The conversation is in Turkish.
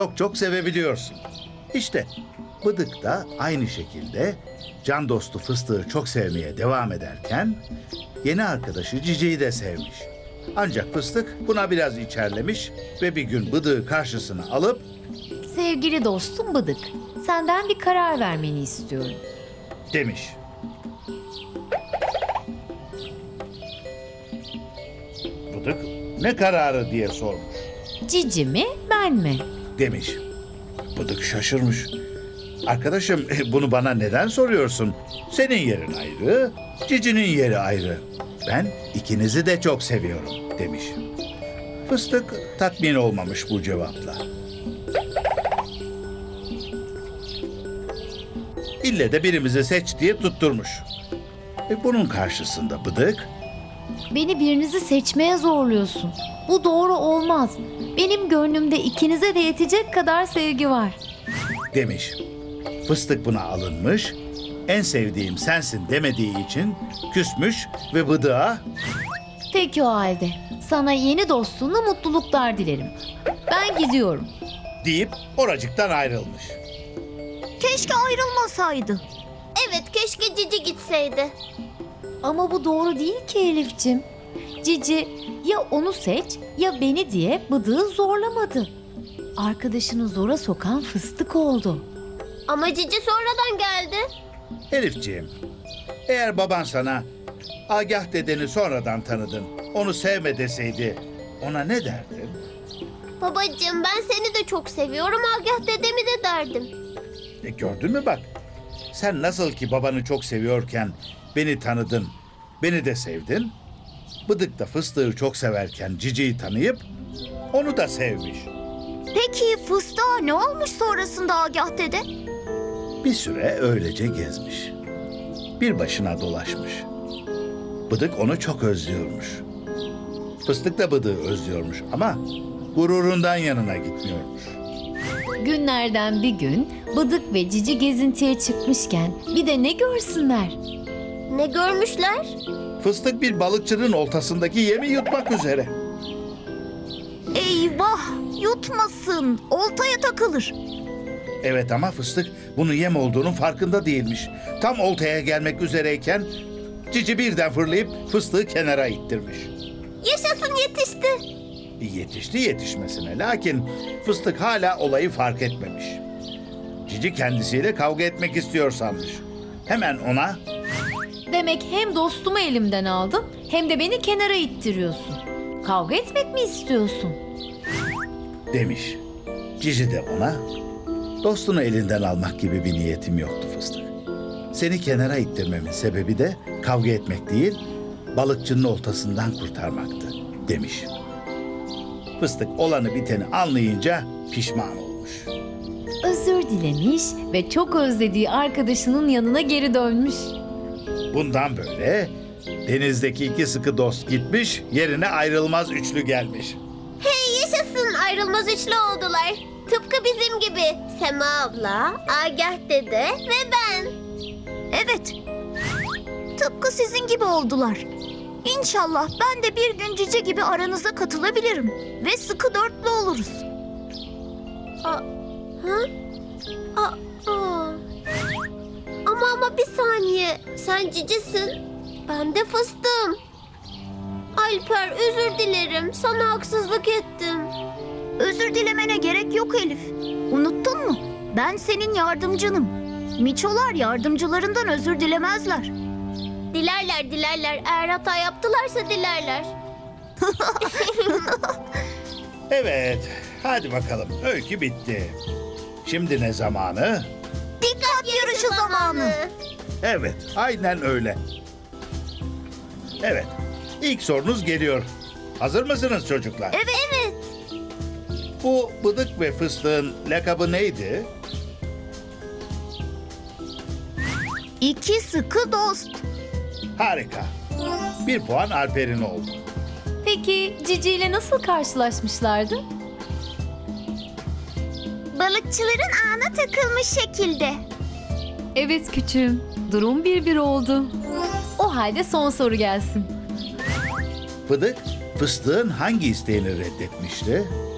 çok çok sevebiliyorsun. İşte Bıdık da aynı şekilde can dostu Fıstık'ı çok sevmeye devam ederken yeni arkadaşı Cici'yi de sevmiş. Ancak Fıstık buna biraz içerlemiş ve bir gün Bıdık'ı karşısına alıp Sevgili dostum Bıdık, senden bir karar vermeni istiyorum. demiş. Bıdık ne kararı diye sormuş. Cici mi, ben mi? Demiş. Bıdık şaşırmış. Arkadaşım bunu bana neden soruyorsun? Senin yerin ayrı, Cici'nin yeri ayrı. Ben ikinizi de çok seviyorum demiş. Fıstık tatmin olmamış bu cevapla. İlle de birimizi seç diye tutturmuş. Bunun karşısında Bıdık Beni birinizi seçmeye zorluyorsun. Bu doğru olmaz. Benim gönlümde ikinize de yetecek kadar sevgi var. demiş. Fıstık buna alınmış, en sevdiğim sensin demediği için küsmüş ve Bıdık'a Peki o halde. Sana yeni dostluğuna mutluluklar dilerim. Ben gidiyorum. deyip oracıktan ayrılmış. Keşke ayrılmasaydı. Evet, keşke Cici gitseydi. Ama bu doğru değil ki Elif'cim. Cici ya onu seç ya beni diye Bıdık'ı zorlamadı. Arkadaşını zora sokan Fıstık oldu. Ama Cici sonradan geldi. Elifciğim, eğer baban sana Agah dedeni sonradan tanıdın, onu sevme deseydi ona ne derdin? Babacığım, ben seni de çok seviyorum. Agah dedemi de derdim. Gördün mü bak, sen nasıl ki babanı çok seviyorken beni tanıdın, beni de sevdin. Bıdık da Fıstık'ı çok severken Cici'yi tanıyıp onu da sevmiş. Peki fıstığa ne olmuş sonrasında Agah dede? Bir süre öylece gezmiş. Bir başına dolaşmış. Bıdık onu çok özlüyormuş. Fıstık da Bıdık'ı özlüyormuş ama gururundan yanına gitmiyormuş. Günlerden bir gün Bıdık ve Cici gezintiye çıkmışken bir de ne görsünler? Ne görmüşler? Fıstık bir balıkçının oltasındaki yemi yutmak üzere. Eyvah! Yutmasın. Oltaya takılır. Evet ama Fıstık bunun yem olduğunun farkında değilmiş. Tam oltaya gelmek üzereyken Cici birden fırlayıp Fıstık'ı kenara ittirmiş. Yaşasın, yetişti. Yetişti yetişmesine. Lakin Fıstık hala olayı fark etmemiş. Cici kendisiyle kavga etmek istiyor sanmış. Hemen ona Demek hem dostumu elimden aldın hem de beni kenara ittiriyorsun. Kavga etmek mi istiyorsun? demiş. Cici de ona dostunu elinden almak gibi bir niyetim yoktu Fıstık. Seni kenara ittirmemin sebebi de kavga etmek değil, balıkçının oltasından kurtarmaktı demiş. Fıstık olanı biteni anlayınca pişman olmuş. Özür dilemiş ve çok özlediği arkadaşının yanına geri dönmüş. Bundan böyle denizdeki iki sıkı dost gitmiş, yerine ayrılmaz üçlü gelmiş. Hey, yaşasın, ayrılmaz üçlü oldular. Tıpkı bizim gibi. Sema abla, Agah dede ve ben. Evet. Tıpkı sizin gibi oldular. İnşallah ben de bir gün Cici gibi aranıza katılabilirim. Ve sıkı dörtlü oluruz. Hı? Aa. Ama bir saniye. Sen Cici'sin. Ben de Fıstığım. Alper, özür dilerim. Sana haksızlık ettim. Özür dilemene gerek yok Elif. Unuttun mu? Ben senin yardımcınım. Miçolar yardımcılarından özür dilemezler. Dilerler. Eğer hata yaptılarsa dilerler. Evet, hadi bakalım öykü bitti. Şimdi ne zamanı? Dikkat yarışı zamanı. Evet, aynen öyle. Evet, ilk sorunuz geliyor. Hazır mısınız çocuklar? Evet. Bu Bıdık ve Fıstık'ın lakabı neydi? İki sıkı dost. Harika. Bir puan Alper'in oldu. Peki Cici ile nasıl karşılaşmışlardı? Balıkçıların ağına takılmış şekilde. Evet küçüğüm, durum 1-1 oldu. O halde son soru gelsin. Bıdık, Fıstık'ın hangi isteğini reddetmişti?